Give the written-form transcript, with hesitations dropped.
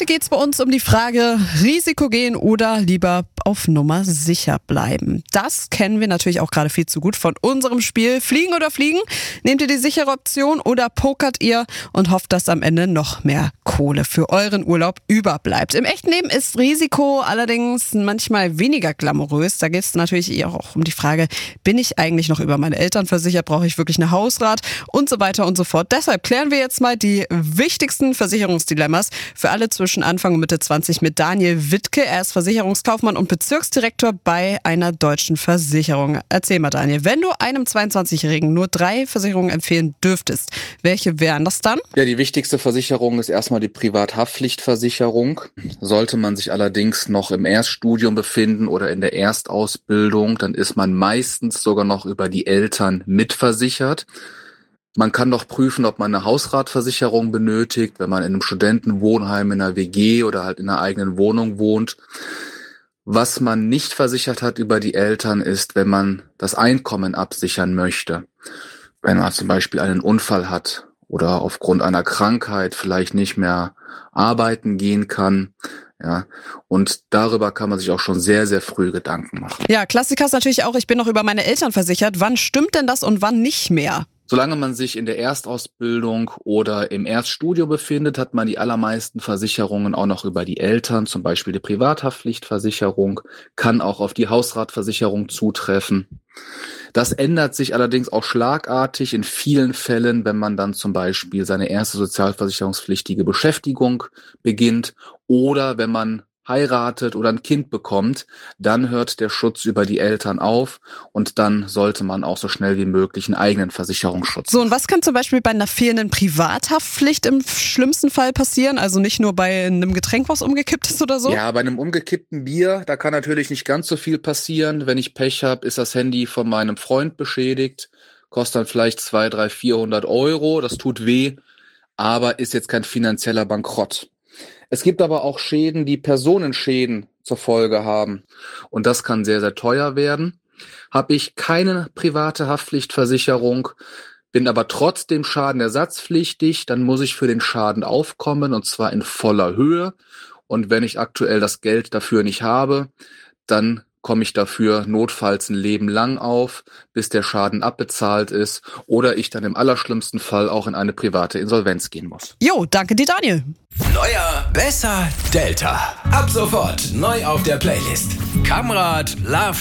Heute geht's bei uns um die Frage, Risiko gehen oder lieber auf Nummer sicher bleiben. Das kennen wir natürlich auch gerade viel zu gut von unserem Spiel Fliegen oder Fliegen. Nehmt ihr die sichere Option oder pokert ihr und hofft, dass am Ende noch mehr Kohle für euren Urlaub überbleibt. Im echten Leben ist Risiko allerdings manchmal weniger glamourös. Da geht es natürlich eher auch um die Frage, bin ich eigentlich noch über meine Eltern versichert? Brauche ich wirklich eine Hausrat? Und so weiter und so fort. Deshalb klären wir jetzt mal die wichtigsten Versicherungsdilemmas für alle zwischen Anfang und Mitte 20 mit Daniel Wittke. Er ist Versicherungskaufmann und Bezirksdirektor bei einer deutschen Versicherung. Erzähl mal, Daniel, wenn du einem 22-Jährigen nur 3 Versicherungen empfehlen dürftest, welche wären das dann? Ja, die wichtigste Versicherung ist erstmal die Privathaftpflichtversicherung. Sollte man sich allerdings noch im Erststudium befinden oder in der Erstausbildung, dann ist man meistens sogar noch über die Eltern mitversichert. Man kann noch prüfen, ob man eine Hausratversicherung benötigt, wenn man in einem Studentenwohnheim, in einer WG oder halt in einer eigenen Wohnung wohnt. Was man nicht versichert hat über die Eltern ist, wenn man das Einkommen absichern möchte. Wenn man zum Beispiel einen Unfall hat oder aufgrund einer Krankheit vielleicht nicht mehr arbeiten gehen kann. Ja, und darüber kann man sich auch schon sehr, sehr früh Gedanken machen. Ja, Klassiker ist natürlich auch, ich bin noch über meine Eltern versichert. Wann stimmt denn das und wann nicht mehr? Solange man sich in der Erstausbildung oder im Erststudium befindet, hat man die allermeisten Versicherungen auch noch über die Eltern, zum Beispiel die Privathaftpflichtversicherung, kann auch auf die Hausratversicherung zutreffen. Das ändert sich allerdings auch schlagartig in vielen Fällen, wenn man dann zum Beispiel seine erste sozialversicherungspflichtige Beschäftigung beginnt oder wenn man heiratet oder ein Kind bekommt, dann hört der Schutz über die Eltern auf und dann sollte man auch so schnell wie möglich einen eigenen Versicherungsschutz. So, und was kann zum Beispiel bei einer fehlenden Privathaftpflicht im schlimmsten Fall passieren? Also nicht nur bei einem Getränk, was umgekippt ist oder so? Ja, bei einem umgekippten Bier, da kann natürlich nicht ganz so viel passieren. Wenn ich Pech habe, ist das Handy von meinem Freund beschädigt, kostet dann vielleicht 200, 300, 400 Euro, das tut weh, aber ist jetzt kein finanzieller Bankrott. Es gibt aber auch Schäden, die Personenschäden zur Folge haben. Und das kann sehr, sehr teuer werden. Habe ich keine private Haftpflichtversicherung, bin aber trotzdem schadenersatzpflichtig, dann muss ich für den Schaden aufkommen und zwar in voller Höhe. Und wenn ich aktuell das Geld dafür nicht habe, dann komme ich dafür notfalls ein Leben lang auf, bis der Schaden abbezahlt ist oder ich dann im allerschlimmsten Fall auch in eine private Insolvenz gehen muss. Jo, danke dir, Daniel. Neuer, besser, Delta. Ab sofort neu auf der Playlist. Kamrad Love